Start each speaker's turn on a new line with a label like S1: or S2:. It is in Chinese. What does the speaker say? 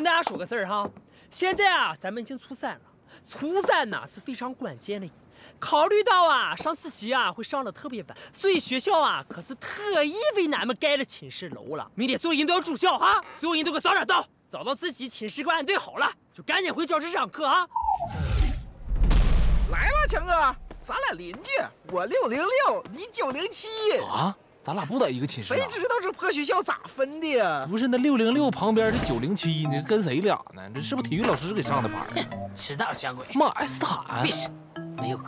S1: 跟大家说个事儿哈，现在啊，咱们已经初三了，初三呢是非常关键的。考虑到啊，上自习啊会上的特别晚，所以学校啊可是特意为俺们盖了寝室楼了。明天所有人都要住校哈，所有人都给我早点到，找到自己寝室给我安顿好了，就赶紧回教室上课啊。
S2: 来了，强哥，咱俩邻居，我606，你907
S3: 啊。咱俩不在一个寝室、啊，
S2: 谁知道这破学校咋分的呀？
S3: 不是那606旁边的907，你跟谁俩呢？这是不是体育老师给上的班？
S1: 迟到小鬼！
S3: 马斯坦，
S1: 必须没有